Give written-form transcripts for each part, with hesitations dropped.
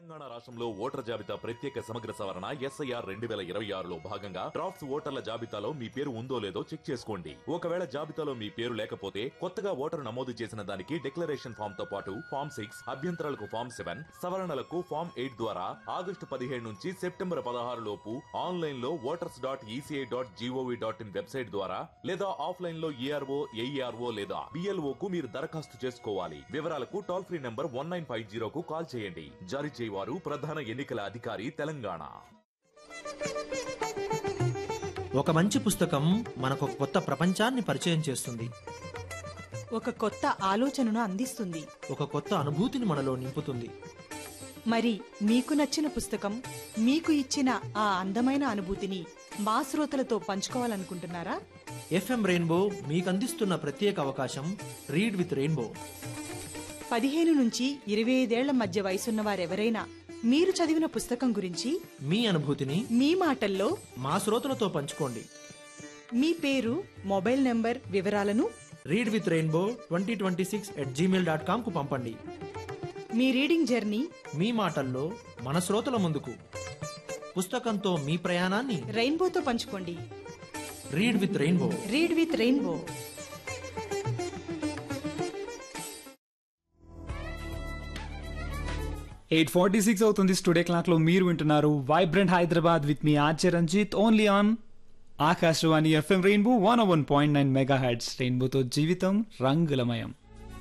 తెలంగాణ రాష్ట్రంలో ఓటర్ జాబితా ప్రత్యేక సమగ్ర సవరణ ఎస్ఐఆర్ 2026లో భాగంగా డ్రాఫ్ట్స్ ఓటర్ల జాబితాలో మీ పేరు ఉందో లేదో చెక్ చేసుకోండి. ఒకవేళ జాబితాలో మీ పేరు లేకపోతే కొత్తగా ఓటరు నమోదు చేసిన దానికి డిక్లరేషన్ ఫామ్ తో పాటు ఫామ్ 6, అభ్యంతరాలకు ఫామ్ 7, సవరణలకు ఫామ్ 8 ద్వారా ఆగస్టు 17 నుంచి సెప్టెంబర్ 16 లోపు ఆన్లైన్ లో voters.eci.gov.in వెబ్సైట్ ద్వారా లేదా ఆఫ్లైన్ లో ఏఆర్ఓ, ఏఈఆర్ఓ లేదా బిఎల్ఓ కు మీరు దరఖాస్తు చేసుకోవాలి. వివరాలకు టోల్ ఫ్రీ నంబర్ 1950 కు కాల్ చేయండి. జారీ చేయవారు ప్రధాన ఎన్నికల అధికారి తెలంగాణ. ఒక మంచి పుస్తకం మనకు ఒక కొత్త ప్రపంచాన్ని పరిచయం చేస్తుంది. ఒక కొత్త ఆలోచనను అందిస్తుంది. ఒక కొత్త అనుభూతిని మనలో నింపుతుంది. మరి మీకు నచ్చిన పుస్తకం మీకు ఇచ్చిన ఆ అందమైన అనుభూతిని మా శ్రోతలతో పంచుకోవాలనుకుంటున్నారా? ఎఫ్ఎం రెయిన్బో మీకు అందిస్తున్న ప్రత్యేక అవకాశం రీడ్ విత్ రెయిన్బో. 15 నుంచి 25 మధ్య వయసున్న వారెవరైనా మీరు చదివిన పుస్తకం గురించి మీ అనుభూతిని మీ మాటల్లో మా శ్రోతలతో పంచుకోండి. మీ పేరు, మొబైల్ నంబర్ వివరాలను రీడ్ విత్ రెయిన్బో 2026@gmail.com కు పంపండి. మీ రీడింగ్ జర్నీ మీ మాటల్లో మన శ్రోతల ముందుకు. పుస్తకంతో మీ ప్రయాణాన్ని రెయిన్బోతో పంచుకోండి. Read with rainbow. Read with rainbow. Eight 46 అవుతుంది స్టూడియో క్లాక్ లో. మీరు వింటున్నారు vibrant Hyderabad with me RJ Ranjith, only on Akashvani FM rainbow 101.9 megahertz. రెయిన్బోతో జీవితం రంగులమయం.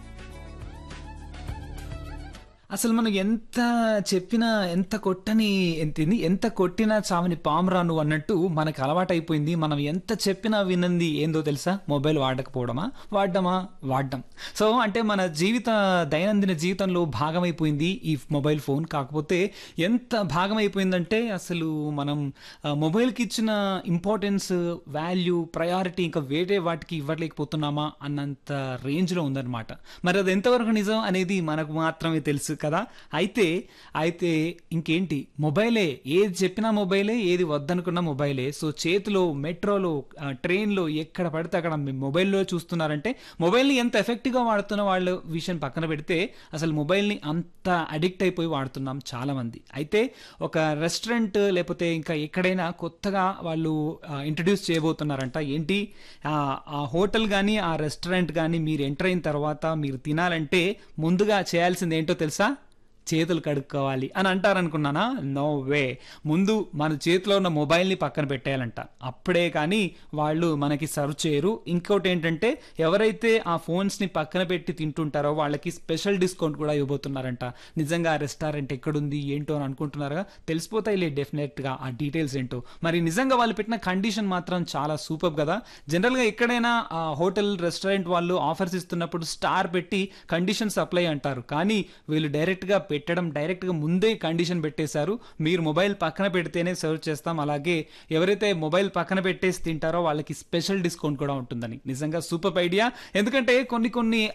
అసలు మనం ఎంత చెప్పినా ఎంత కొట్టినా చావని పామరాను అన్నట్టు మనకు అలవాటైపోయింది. మనం ఎంత చెప్పినా వినంది ఏందో తెలుసా? మొబైల్ వాడకపోవడమా, వాడడం. సో అంటే మన దైనందిన జీవితంలో భాగమైపోయింది ఈ మొబైల్ ఫోన్. కాకపోతే ఎంత భాగమైపోయిందంటే అసలు మనం మొబైల్కి ఇచ్చిన ఇంపార్టెన్స్, వాల్యూ, ప్రయారిటీ ఇంకా వేరే వాటికి ఇవ్వలేకపోతున్నామా అన్నంత రేంజ్లో ఉందన్నమాట. మరి అది ఎంతవరకు నిజం అనేది మనకు మాత్రమే తెలుసు కదా. అయితే ఇంకేంటి, మొబైలే, ఏది చెప్పినా మొబైలే, ఏది వద్దనుకున్నా మొబైలే. సో చేతిలో, మెట్రోలో, ట్రైన్లో ఎక్కడ పడితే అక్కడ మొబైల్లో చూస్తున్నారంటే మొబైల్ని ఎంత ఎఫెక్టివ్గా వాడుతున్న వాళ్ళ విషయం పక్కన పెడితే అసలు మొబైల్ని అంత అడిక్ట్ అయిపోయి వాడుతున్నాం చాలామంది. అయితే ఒక రెస్టారెంట్ లేకపోతే ఇంకా ఎక్కడైనా కొత్తగా వాళ్ళు ఇంట్రడ్యూస్ చేయబోతున్నారంట. ఏంటి, ఆ హోటల్ కానీ ఆ రెస్టారెంట్ కానీ మీరు ఎంటర్ అయిన తర్వాత మీరు తినాలంటే ముందుగా చేయాల్సింది ఏంటో తెలుసా? చేతులు కడుక్కోవాలి అని అంటారనుకున్నానా? No way. ముందు మన చేతిలో ఉన్న మొబైల్ని పక్కన పెట్టేయాలంట. అప్పుడే కానీ వాళ్ళు మనకి సర్వ్ చేయరు. ఇంకోటి ఏంటంటే ఎవరైతే ఆ ఫోన్స్ని పక్కన పెట్టి తింటుంటారో వాళ్ళకి స్పెషల్ డిస్కౌంట్ కూడా ఇవ్వబోతున్నారంట. నిజంగా ఆ రెస్టారెంట్ ఎక్కడుంది ఏంటో అని అనుకుంటున్నారుగా, తెలిసిపోతాయిలే డెఫినెట్గా ఆ డీటెయిల్స్ ఏంటో. మరి నిజంగా వాళ్ళు పెట్టిన కండిషన్ మాత్రం చాలా సూపర్ కదా. జనరల్గా ఎక్కడైనా హోటల్, రెస్టారెంట్ వాళ్ళు ఆఫర్స్ ఇస్తున్నప్పుడు స్టార్ పెట్టి కండిషన్స్ అప్లై అంటారు. కానీ వీళ్ళు డైరెక్ట్గా ముందే కండిషన్ పెట్టేశారు. మీరు మొబైల్ పక్కన పెడితేనే సర్వ్ చేస్తాం, అలాగే ఎవరైతే మొబైల్ పక్కన పెట్టేసి తింటారో వాళ్ళకి స్పెషల్ డిస్కౌంట్ కూడా ఉంటుందని. నిజంగా సూపర్ ఐడియా. ఎందుకంటే కొన్ని